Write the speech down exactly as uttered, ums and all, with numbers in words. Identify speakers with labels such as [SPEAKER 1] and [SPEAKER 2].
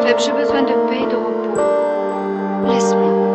[SPEAKER 1] Philippe, j'ai besoin de paix et de repos. Laisse-moi.